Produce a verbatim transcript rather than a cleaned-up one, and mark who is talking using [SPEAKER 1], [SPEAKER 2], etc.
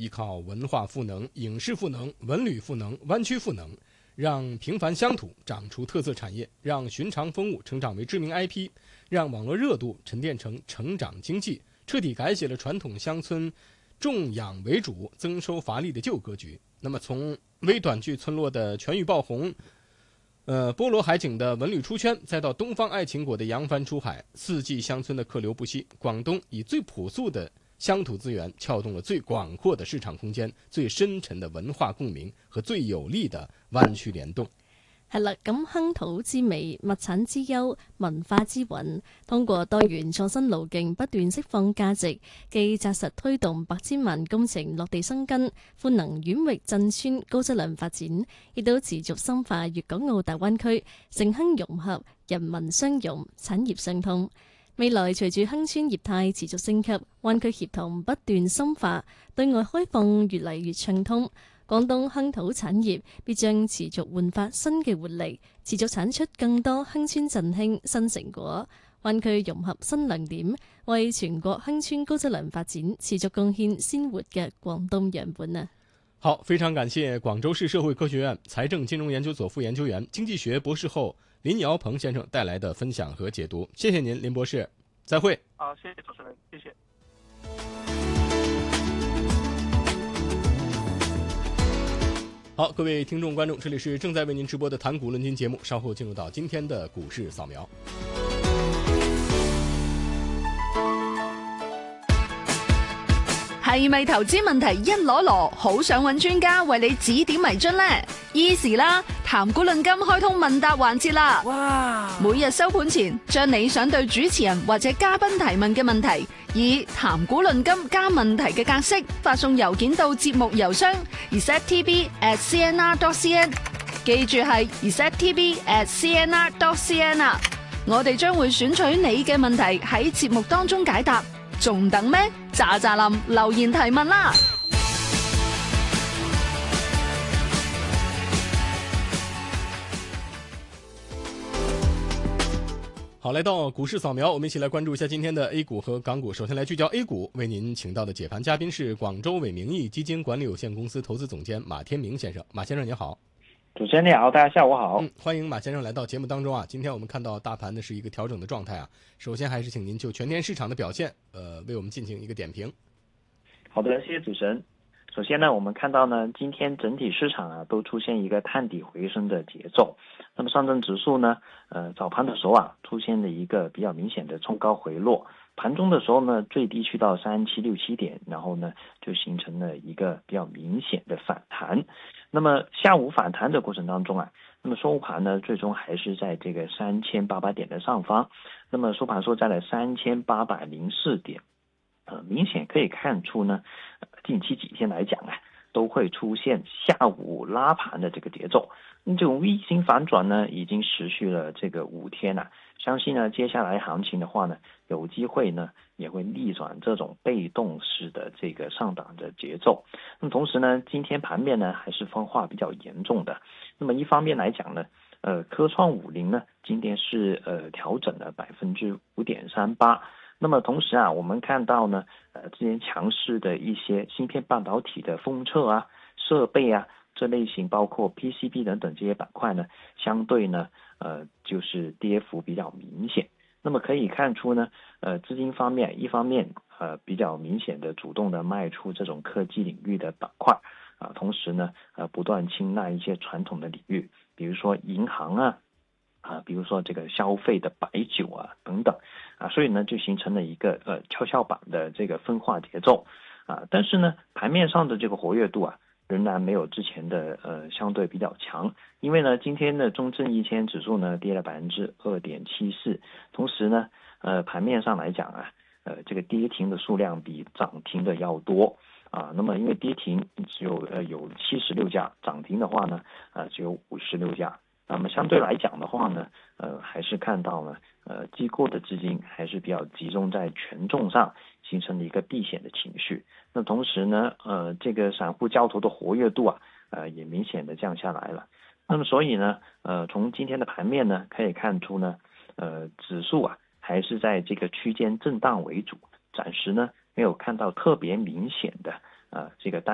[SPEAKER 1] 依靠文化赋能、影视赋能、文旅赋能、湾区赋能，让平凡乡土长出特色产业，让寻常风物成长为知名 I P， 让网络热度沉淀成成长经济，彻底改写了传统乡村重养为主、增收乏力的旧格局。那么，从微短剧村落的全域爆红，呃，波罗海景的文旅出圈，再到东方爱情果的扬帆出海，四季乡村的客流不息，广东以最朴素的乡土资源撬动了最广阔的市场空間、最深沉的文化共鳴和最有力的灣區聯動。
[SPEAKER 2] 係啦，咁鄉土之美、物產之優、文化之韻，通過多元創新路徑不斷釋放價值，既紮實推動百千萬工程落地生根，賦能縣域鎮村高質量發展，亦都持續深化粵港澳大灣區城鄉融合、人民相融、產業相通。未來隨住鄉村業態持續升級，灣區協同不斷深化，對外開放越嚟越暢通，廣東鄉土產業必將持續煥發新嘅活力，持續產出更多鄉村振興新成果，灣區融合新亮點，為全國鄉村高質量發展持續貢獻鮮活嘅廣東樣本啊！
[SPEAKER 1] 好，非常感謝廣州市社會科學院財政金融研究所副研究員、經濟學博士後林堯鵬先生帶來的分享和解讀。謝謝您，林博士，再會。
[SPEAKER 3] 好，謝謝主持人，謝謝。
[SPEAKER 1] 好，各位聽眾觀眾，這裡是正在為您直播的談股論金節目，稍後進入到今天的股市掃描。
[SPEAKER 4] 係咪投資問題一籮籮，好想揾專家為你指點迷津呢？ Easy 啦，談股論金開通問答環節啦！哇！每日收盤前，將你想對主持人或者嘉賓提問嘅問題，以談股論金加問題嘅格式發送郵件到節目郵箱 r s e t t v at c n r dot c n， 記住係 r s e t t v at c n r dot c n 啊！我哋將會選取你嘅問題喺節目當中解答，仲等咩？喳喳林留言提問啦！
[SPEAKER 1] 好，來到股市掃描，我們一起來關注一下今天的 A 股和港股。首先來聚焦 A 股，為您請到的解盤嘉賓是廣州偉明義基金管理有限公司投資總監馬天明先生。馬先生您好。
[SPEAKER 3] 主持人你好，大家下午好。
[SPEAKER 1] 嗯，歡迎馬先生來到節目當中啊。今天我們看到大盤呢是一個調整的狀態啊。首先還是請您就全天市場的表現，呃，為我們進行一個點評。
[SPEAKER 3] 好的，謝謝主持人。首先呢，我們看到呢，今天整體市場啊都出現一個探底回升的節奏。那麼上證指數呢，呃，早盤的時候啊，出現了一個比較明顯的衝高回落。盤中的時候呢，最低去到三七六七點，然後呢就形成了一個比較明顯的反彈。那麼下午反彈的過程當中啊，那麼收盤呢，最終還是在這個三千八百點的上方。那麼收盤收在了三千八百零四點。呃，明顯可以看出呢，近期幾天來講啊，都會出現下午拉盤的這個節奏。這種 V 型反轉呢，已經持續了這個五天了。相信呢，接下來行情的話呢，有機會呢，也會逆轉這種被動式的這個上漲的節奏。那麼同時呢，今天盤面呢，還是分化比較嚴重的。那麼一方面來講呢，呃，科創五零呢，今天是呃調整了百分之五點三八。那麼同時啊，我們看到呢，呃，之前強勢的一些芯片半導體的封測啊、設備啊這類型，包括 P C B 等等這些板塊呢，相對呢，呃，就是跌幅比較明顯。那麼可以看出呢，呃，資金方面一方面呃比較明顯的主動的賣出這種科技領域的板塊啊，同時呢，呃，不斷青睞一些傳統的領域，比如說銀行啊。啊，比如說這個消費的白酒啊等等，啊，所以呢就形成了一個呃蹺蹺板的這個分化節奏，啊，但是呢盤面上的這個活躍度啊仍然沒有之前的呃相對比較強，因為呢今天的中證一千指數呢跌了百分之二點七四，同時呢呃盤面上來講啊，呃這個跌停的數量比漲停的要多啊，那麼因為跌停只有呃有七十六家，漲停的話呢呃只有五十六家。那麼相對來講的話呢，呃，還是看到呢，呃，機構的資金還是比較集中在權重上，形成了一個避險的情緒。那同時呢，呃，這個散戶交投的活躍度啊，呃，也明顯的降下來了。那麼所以呢，呃，從今天的盤面呢，可以看出呢，呃，指數啊，還是在這個區間震盪為主，暫時呢，沒有看到特別明顯的，呃，這個單